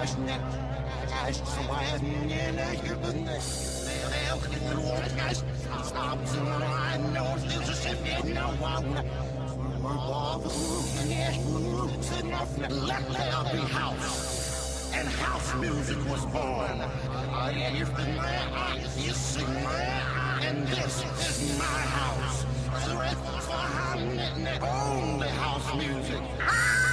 Let there be house, and house music was born. You sing, and this is my house. Only house music.